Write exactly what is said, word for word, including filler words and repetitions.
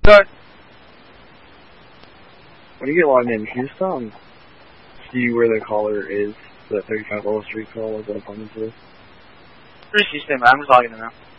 Good. When you get logged in, can you just um, see where the caller is, the thirty-five Willow Street call, what the appointment is? Three C stand by, I'm just logging in now.